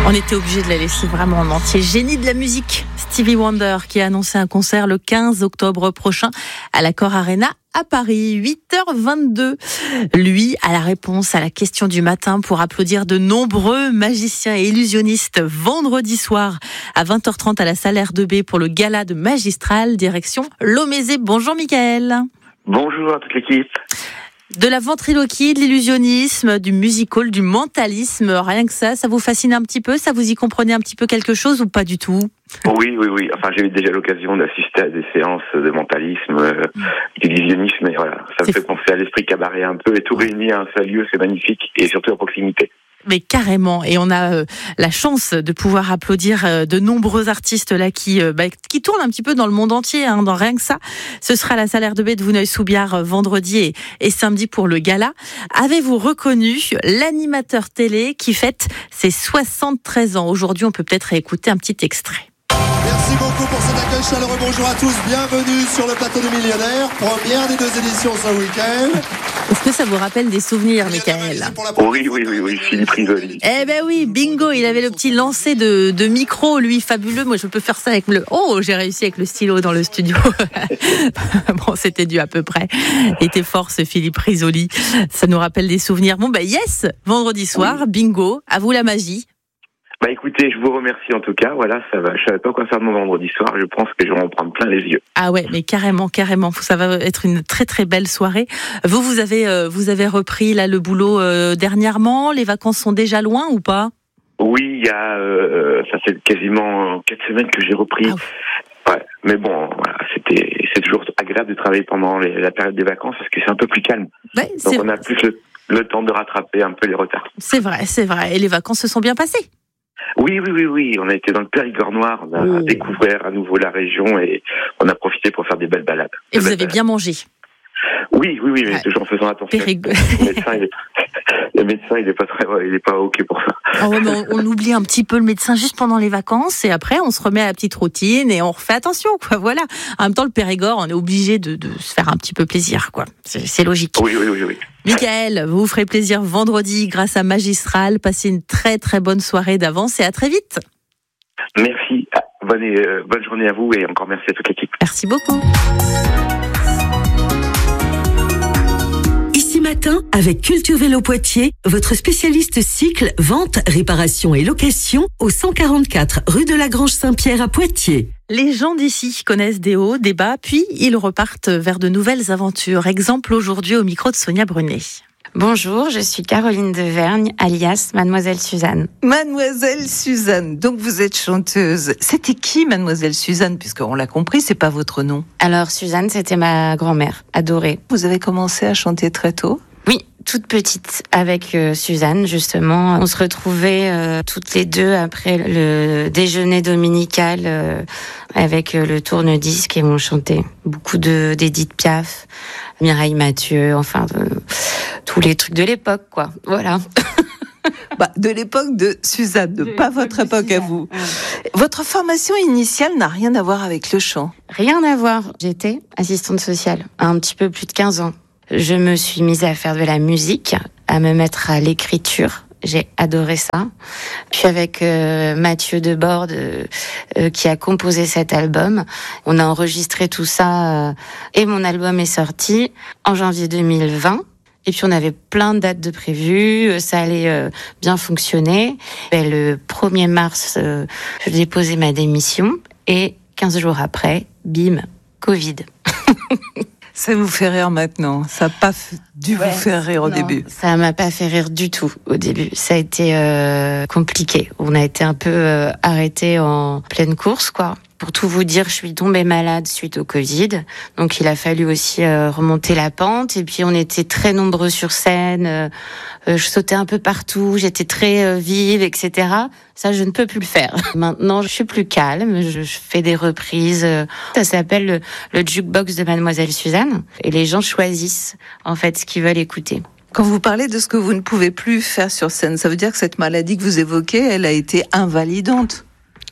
On était obligé de la laisser vraiment en entier. Génie de la musique, Stevie Wonder, qui a annoncé un concert le 15 octobre prochain à l'Accor Arena à Paris, 8h22. Lui a la réponse à la question du matin pour applaudir de nombreux magiciens et illusionnistes vendredi soir à 20h30 à la salle R2B pour le gala de Magistral, direction Lomézé. Bonjour Michael. Bonjour à toute l'équipe. De la ventriloquie, de l'illusionnisme, du musical, du mentalisme, rien que ça vous fascine un petit peu? Ça vous y comprenez un petit peu quelque chose ou pas du tout? Oui. Enfin, j'ai eu déjà l'occasion d'assister à des séances de mentalisme, d'illusionnisme, et voilà. Ça me fait penser à l'esprit cabaret un peu, et tout réuni à un seul lieu, c'est magnifique, et surtout à proximité. Mais carrément, et on a la chance de pouvoir applaudir de nombreux artistes là qui tournent un petit peu dans le monde entier, dans rien que ça. Ce sera à la salle R2B de Vouneuil-sous-Biard vendredi et samedi pour le gala. Avez-vous reconnu l'animateur télé qui fête ses 73 ans? Aujourd'hui, on peut peut-être écouter un petit extrait. Merci beaucoup pour cet accueil chaleureux. Bonjour à tous, bienvenue sur le plateau du Millionnaire. Première des 2 éditions ce week-end. Est-ce que ça vous rappelle des souvenirs, Michael? Oui, Philippe Risoli. Eh ben oui, bingo, il avait le petit lancer de micro, lui, fabuleux. Moi, je peux faire ça avec j'ai réussi avec le stylo dans le studio. Bon, c'était dû à peu près. Il était fort, ce Philippe Risoli. Ça nous rappelle des souvenirs. Bon, yes, vendredi soir, bingo, à vous la magie. Écoutez, je vous remercie en tout cas. Voilà, ça va. Je savais pas quoi faire de mon vendredi soir. Je pense que je vais en prendre plein les yeux. Ah ouais, mais carrément. Ça va être une très très belle soirée. Vous avez repris là le boulot dernièrement. Les vacances sont déjà loin ou pas? Oui, ça fait quasiment 4 semaines que j'ai repris. Ouais, mais bon, voilà, c'est toujours agréable de travailler pendant la période des vacances parce que c'est un peu plus calme. Ouais, donc on a plus le temps de rattraper un peu les retards. C'est vrai. Et les vacances se sont bien passées? Oui. On a été dans le Périgord noir, on a découvert à nouveau la région et on a profité pour faire des belles balades. Et vous avez bien mangé? Oui, mais toujours en faisant attention. Le médecin, il est pas OK pour ça. On oublie un petit peu le médecin juste pendant les vacances et après on se remet à la petite routine et on refait attention, quoi. Voilà. En même temps, le Périgord, on est obligé de se faire un petit peu plaisir, quoi. C'est logique. Oui. Michael, vous vous ferez plaisir vendredi grâce à Magistral. Passez une très très bonne soirée d'avance et à très vite. Merci. Bonne journée à vous et encore merci à toute l'équipe. Merci beaucoup. Matin avec Culture Vélo Poitiers, votre spécialiste cycle, vente, réparation et location au 144 rue de la Grange Saint-Pierre à Poitiers. Les gens d'ici connaissent des hauts, des bas, puis ils repartent vers de nouvelles aventures. Exemple aujourd'hui au micro de Sonia Brunet. Bonjour, je suis Caroline Devergne, alias Mademoiselle Suzanne. Mademoiselle Suzanne, donc vous êtes chanteuse. C'était qui Mademoiselle Suzanne? Puisqu'on l'a compris, c'est pas votre nom. Alors Suzanne, c'était ma grand-mère, adorée. Vous avez commencé à chanter très tôt? Oui, toute petite, avec Suzanne justement. On se retrouvait toutes les deux après le déjeuner dominical avec le tourne-disque et on chantait beaucoup d'Édith Piaf, Mireille Mathieu, enfin tous les trucs de l'époque, quoi. Voilà. De l'époque de Suzanne, pas votre époque à vous. Votre formation initiale n'a rien à voir avec le chant? Rien à voir. J'étais assistante sociale, un petit peu plus de 15 ans. Je me suis mise à faire de la musique, à me mettre à l'écriture. J'ai adoré ça. Puis avec Mathieu Debord, qui a composé cet album, on a enregistré tout ça et mon album est sorti en janvier 2020. Et puis on avait plein de dates de prévues, ça allait bien fonctionner. Et le 1er mars, je déposais ma démission et 15 jours après, bim, Covid. Ça vous fait rire maintenant? Ça n'a pas dû vous faire rire au début? Ça m'a pas fait rire du tout au début. Ça a été compliqué. On a été un peu arrêtés en pleine course, quoi. Pour tout vous dire, je suis tombée malade suite au Covid. Donc, il a fallu aussi remonter la pente. Et puis, on était très nombreux sur scène. Je sautais un peu partout. J'étais très vive, etc. Ça, je ne peux plus le faire. Maintenant, je suis plus calme. Je fais des reprises. Ça s'appelle le jukebox de Mademoiselle Suzanne. Et les gens choisissent, en fait, ce qu'ils veulent écouter. Quand vous parlez de ce que vous ne pouvez plus faire sur scène, ça veut dire que cette maladie que vous évoquez, elle a été invalidante? Oui.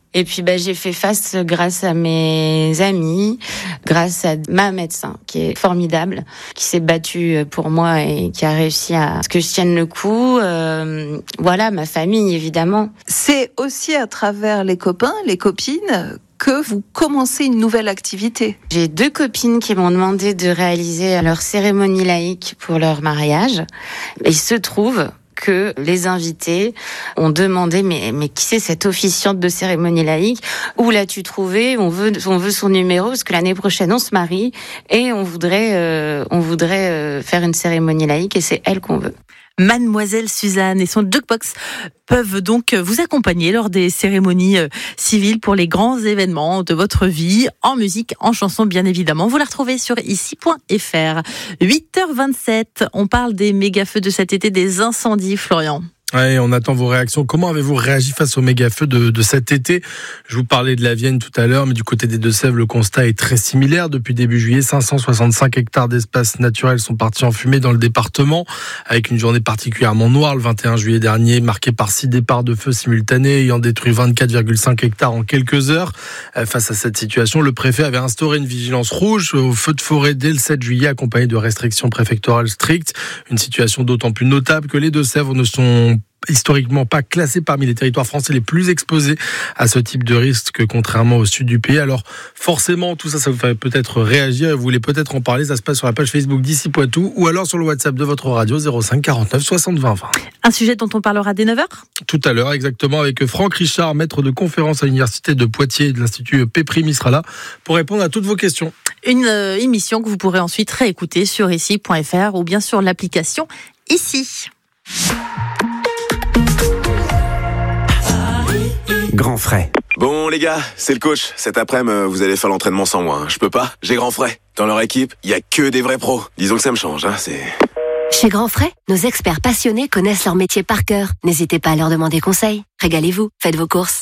Et puis j'ai fait face grâce à mes amis, grâce à ma médecin qui est formidable, qui s'est battue pour moi et qui a réussi à ce que je tienne le coup. Voilà, ma famille évidemment. C'est aussi à travers les copains, les copines que vous commencez une nouvelle activité. J'ai 2 copines qui m'ont demandé de réaliser leur cérémonie laïque pour leur mariage. Et il se trouve que les invités ont demandé mais qui c'est cette officiante de cérémonie laïque? Où l'as-tu trouvé? On veut son numéro parce que l'année prochaine on se marie et on voudrait faire une cérémonie laïque et c'est elle qu'on veut. Mademoiselle Suzanne et son jukebox peuvent donc vous accompagner lors des cérémonies civiles pour les grands événements de votre vie, en musique, en chanson bien évidemment. Vous la retrouvez sur ici.fr. 8h27, on parle des méga-feux de cet été, des incendies, Florian. Ouais, on attend vos réactions. Comment avez-vous réagi face aux méga-feux de cet été? Je vous parlais de la Vienne tout à l'heure, mais du côté des Deux-Sèvres, le constat est très similaire. Depuis début juillet, 565 hectares d'espaces naturels sont partis en fumée dans le département, avec une journée particulièrement noire le 21 juillet dernier, marquée par 6 départs de feu simultanés, ayant détruit 24,5 hectares en quelques heures. Face à cette situation, le préfet avait instauré une vigilance rouge au feu de forêt dès le 7 juillet, accompagnée de restrictions préfectorales strictes. Une situation d'autant plus notable que les Deux-Sèvres ne sont historiquement pas classés parmi les territoires français les plus exposés à ce type de risque, contrairement au sud du pays. Alors forcément, tout ça vous fait peut-être réagir et vous voulez peut-être en parler. Ça se passe sur la page Facebook d'Ici Poitou ou alors sur le WhatsApp de votre radio 05 49 60 20 20. Un sujet dont on parlera dès 9h? Tout à l'heure, exactement, avec Franck Richard, maître de conférence à l'université de Poitiers et de l'Institut Péprim. Il sera là pour répondre à toutes vos questions. Une émission que vous pourrez ensuite réécouter sur ici.fr ou bien sur l'application Ici. Grand frais. Bon les gars, c'est le coach. Cet après-midi, vous allez faire l'entraînement sans moi. Je peux pas, j'ai Grand frais. Dans leur équipe, il y a que des vrais pros. Disons que ça me change, c'est... Chez Grand Frais, nos experts passionnés connaissent leur métier par cœur. N'hésitez pas à leur demander conseil. Régalez-vous, faites vos courses.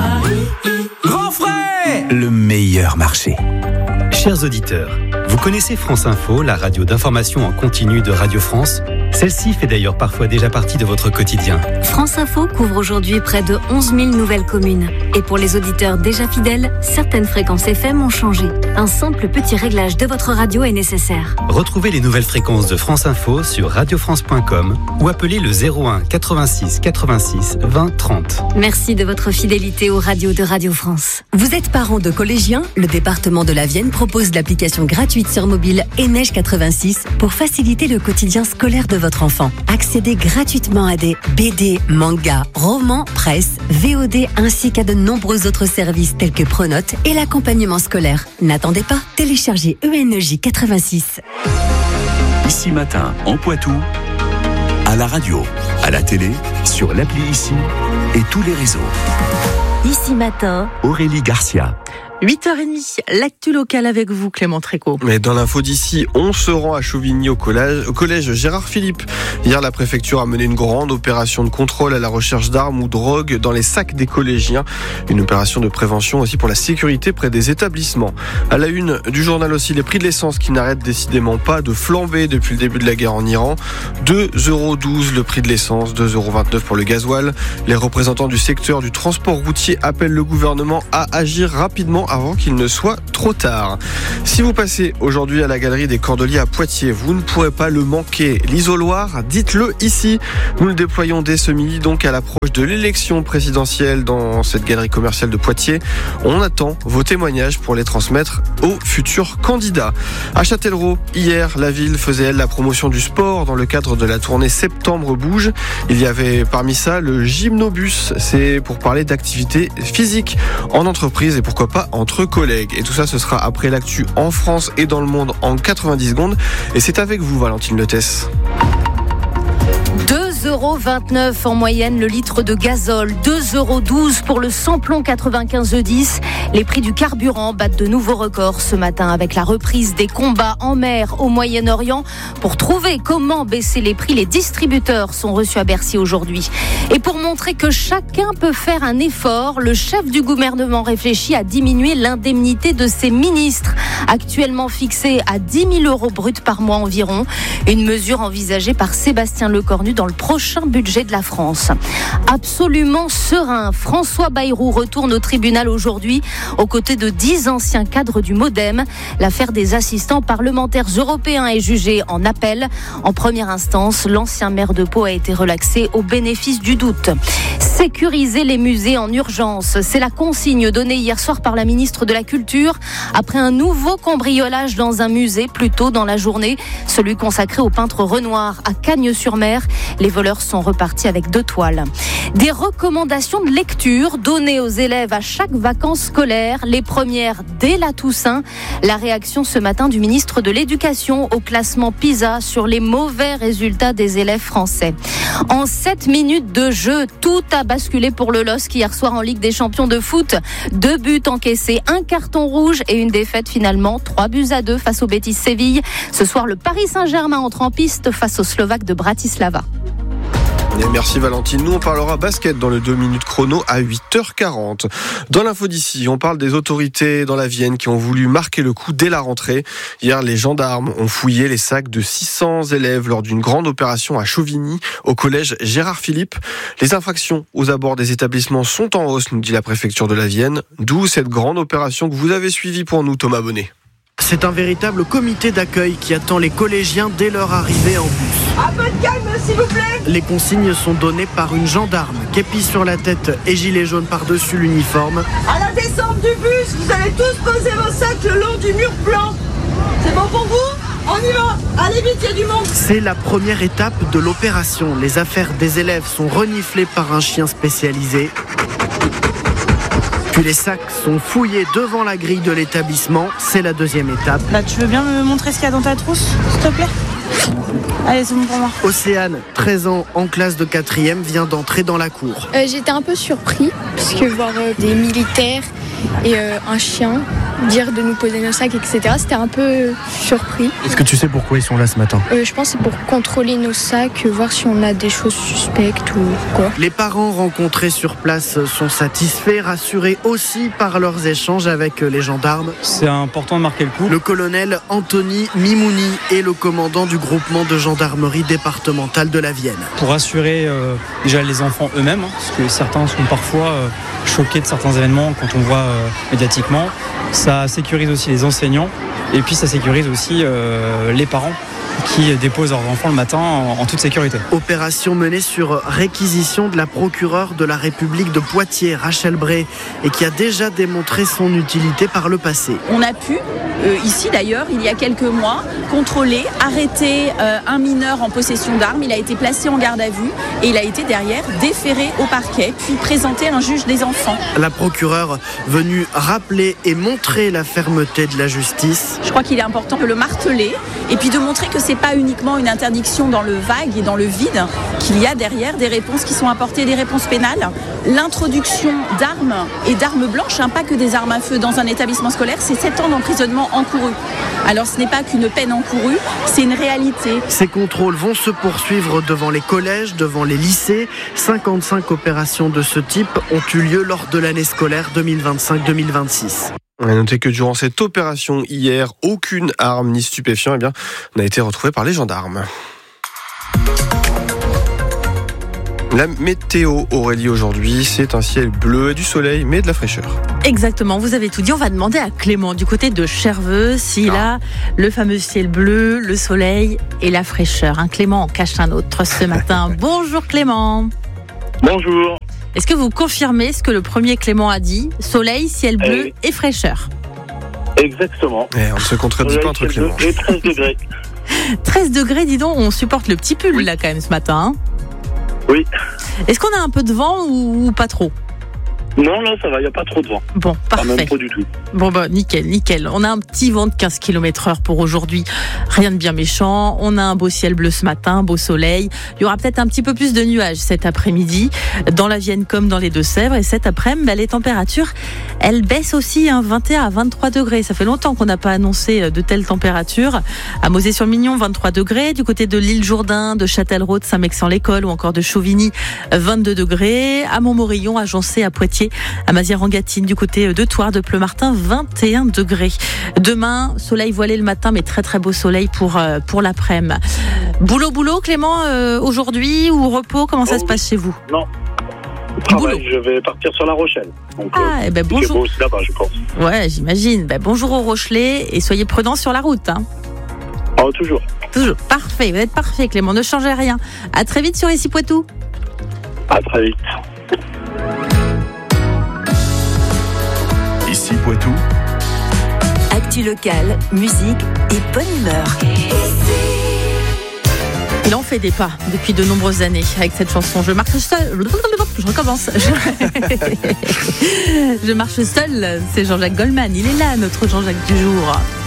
Grand frais, le meilleur marché. Chers auditeurs, vous connaissez France Info, la radio d'information en continu de Radio France? Celle-ci fait d'ailleurs parfois déjà partie de votre quotidien. France Info couvre aujourd'hui près de 11 000 nouvelles communes. Et pour les auditeurs déjà fidèles, certaines fréquences FM ont changé. Un simple petit réglage de votre radio est nécessaire. Retrouvez les nouvelles fréquences de France Info sur radiofrance.com ou appelez le 01 86 86 20 30. Merci de votre fidélité aux radios de Radio France. Vous êtes parent de collégiens? Le département de la Vienne propose l'application gratuite sur mobile Neige 86 pour faciliter le quotidien scolaire de votre enfant. Accédez gratuitement à des BD, mangas, romans, presse, VOD ainsi qu'à de nombreux autres services tels que Pronote et l'accompagnement scolaire. N'attendez pas, téléchargez ENEJ 86. Ici Matin, en Poitou, à la radio, à la télé, sur l'appli Ici et tous les réseaux. Ici Matin, Aurélie Garcia. 8h30, l'actu locale avec vous, Clément Tréco. Mais dans l'info d'ici, on se rend à Chauvigny au collège Gérard Philippe. Hier, la préfecture a mené une grande opération de contrôle à la recherche d'armes ou drogues dans les sacs des collégiens. Une opération de prévention aussi pour la sécurité près des établissements. À la une du journal aussi, les prix de l'essence qui n'arrêtent décidément pas de flamber depuis le début de la guerre en Iran. 2,12 € le prix de l'essence, 2,29 € pour le gasoil. Les représentants du secteur du transport routier appellent le gouvernement à agir rapidement avant qu'il ne soit trop tard. Si vous passez aujourd'hui à la galerie des Cordeliers à Poitiers, vous ne pourrez pas le manquer. L'isoloir, dites-le ici. Nous le déployons dès ce midi, donc à l'approche de l'élection présidentielle dans cette galerie commerciale de Poitiers. On attend vos témoignages pour les transmettre aux futurs candidats. À Châtellerault, hier, la ville faisait, elle, la promotion du sport dans le cadre de la tournée Septembre Bouge. Il y avait parmi ça le gymnobus. C'est pour parler d'activité physique en entreprise et pourquoi pas entre collègues. Et tout ça, ce sera après l'actu en France et dans le monde en 90 secondes. Et c'est avec vous, Valentine Letès. 2,29 € en moyenne le litre de gazole, 2,12 € pour le samplon 95 E10. Les prix du carburant battent de nouveaux records ce matin avec la reprise des combats en mer au Moyen-Orient. Pour trouver comment baisser les prix, les distributeurs sont reçus à Bercy aujourd'hui. Et pour montrer que chacun peut faire un effort, le chef du gouvernement réfléchit à diminuer l'indemnité de ses ministres, actuellement fixée à 10 000 € bruts par mois environ. Une mesure envisagée par Sébastien Lecornu dans le prochain prochain budget de la France. Absolument serein, François Bayrou retourne au tribunal aujourd'hui aux côtés de 10 anciens cadres du MoDem. L'affaire des assistants parlementaires européens est jugée en appel. En première instance, l'ancien maire de Pau a été relaxé au bénéfice du doute. Sécuriser les musées en urgence, c'est la consigne donnée hier soir par la ministre de la Culture après un nouveau cambriolage dans un musée plus tôt dans la journée, celui consacré au peintre Renoir à Cagnes-sur-Mer. Les voleurs sont repartis avec 2 toiles. Des recommandations de lecture données aux élèves à chaque vacances scolaires, les premières dès la Toussaint. La réaction ce matin du ministre de l'Éducation au classement PISA sur les mauvais résultats des élèves français. En 7 minutes de jeu, tout a basculé pour le LOSC hier soir en Ligue des Champions de foot. 2 buts encaissés, 1 carton rouge et une défaite finalement, 3-2 face au Betis Séville. Ce soir, le Paris Saint-Germain entre en piste face aux Slovaques de Bratislava. Et merci Valentine. Nous, on parlera basket dans le 2 minutes chrono à 8h40. Dans l'info d'ici, on parle des autorités dans la Vienne qui ont voulu marquer le coup dès la rentrée. Hier, les gendarmes ont fouillé les sacs de 600 élèves lors d'une grande opération à Chauvigny, au collège Gérard Philippe. Les infractions aux abords des établissements sont en hausse, nous dit la préfecture de la Vienne. D'où cette grande opération que vous avez suivie pour nous, Thomas Bonnet. C'est un véritable comité d'accueil qui attend les collégiens dès leur arrivée en bus. Un peu de calme, s'il vous plaît. Les consignes sont données par une gendarme, képi sur la tête et gilet jaune par-dessus l'uniforme. À la descente du bus, vous allez tous poser vos sacs le long du mur blanc. C'est bon pour vous ? On y va. Allez vite, il y a du monde. C'est la première étape de l'opération. Les affaires des élèves sont reniflées par un chien spécialisé. Puis les sacs sont fouillés devant la grille de l'établissement. C'est la deuxième étape. Tu veux bien me montrer ce qu'il y a dans ta trousse, s'il te plaît ? Allez, c'est bon pour moi. Océane, 13 ans, en classe de 4e, vient d'entrer dans la cour. J'étais un peu surpris, puisque voir des militaires et un chien dire de nous poser nos sacs, etc., c'était un peu surpris. Est-ce que tu sais pourquoi ils sont là ce matin ? Je pense que c'est pour contrôler nos sacs, voir si on a des choses suspectes ou quoi. Les parents rencontrés sur place sont satisfaits, rassurés aussi par leurs échanges avec les gendarmes. C'est important de marquer le coup. Le colonel Anthony Mimouni est le commandant du groupement de gendarmerie départementale de la Vienne. Pour rassurer déjà les enfants eux-mêmes, parce que certains sont parfois choqués de certains événements quand on voit médiatiquement. Ça sécurise aussi les enseignants et puis ça sécurise aussi les parents qui déposent leurs enfants le matin en toute sécurité. Opération menée sur réquisition de la procureure de la République de Poitiers, Rachel Bray, et qui a déjà démontré son utilité par le passé. On a pu, ici d'ailleurs, il y a quelques mois, contrôler, arrêter un mineur en possession d'armes. Il a été placé en garde à vue et il a été derrière déféré au parquet, puis présenté à un juge des enfants. La procureure venue rappeler et montrer la fermeté de la justice. Je crois qu'il est important de le marteler et puis de montrer que c'est pas uniquement une interdiction dans le vague et dans le vide, qu'il y a derrière des réponses qui sont apportées, des réponses pénales. L'introduction d'armes et d'armes blanches, pas que des armes à feu dans un établissement scolaire, c'est 7 ans d'emprisonnement encouru. Alors ce n'est pas qu'une peine encourue, c'est une réalité. Ces contrôles vont se poursuivre devant les collèges, devant les lycées. 55 opérations de ce type ont eu lieu lors de l'année scolaire 2025-2026. On a noté que durant cette opération hier, aucune arme ni stupéfiant n'a été retrouvée par les gendarmes. La météo, Aurélie, aujourd'hui, c'est un ciel bleu et du soleil, mais de la fraîcheur. Exactement, vous avez tout dit. On va demander à Clément, du côté de Cherveux, s'il a le fameux ciel bleu, le soleil et la fraîcheur. Clément en cache un autre ce matin. Bonjour Clément. Bonjour. Est-ce que vous confirmez ce que le premier Clément a dit ? Soleil, ciel bleu et fraîcheur. Exactement. On ne se contredit pas entre Clément. Et 13 degrés. 13 degrés, dis donc, on supporte le petit pull là quand même ce matin. Oui. Est-ce qu'on a un peu de vent ou pas trop ? Non, là, ça va, il n'y a pas trop de vent. Bon, parfait. Pas même trop du tout. Bon, nickel. On a un petit vent de 15 km/h pour aujourd'hui. Rien de bien méchant. On a un beau ciel bleu ce matin, beau soleil. Il y aura peut-être un petit peu plus de nuages cet après-midi, dans la Vienne comme dans les Deux-Sèvres. Et cet après-midi, les températures, elles baissent aussi, 21 à 23 degrés. Ça fait longtemps qu'on n'a pas annoncé de telles températures. À Mosée-sur-Mignon, 23 degrés. Du côté de l'île Jourdain, de Châtellerault, de Saint-Mexan-l'École ou encore de Chauvigny, 22 degrés. À Montmorillon, à Joncé, à Poitiers, à Mazières-en-Gâtine, du côté de Thouars, de Pleumartin, 21 degrés. Demain, soleil voilé le matin, mais très très beau soleil pour l'après-midi. Boulot, Clément, aujourd'hui ou repos, comment ça se passe chez vous? Non. Travail, je vais partir sur La Rochelle. Donc, bonjour. C'est beau aussi là-bas, je pense. Ouais, j'imagine. Bonjour aux Rochelais et soyez prudents sur la route. Hein. Oh, toujours. Toujours. Parfait, vous êtes parfait, Clément. Ne changez rien. À très vite sur Ici Poitou. À très vite. Ici Poitou. Actu locale, musique et bonne humeur. Il en fait des pas depuis de nombreuses années avec cette chanson. Je marche seul. Je recommence. Je marche seul. C'est Jean-Jacques Goldman. Il est là, notre Jean-Jacques du jour.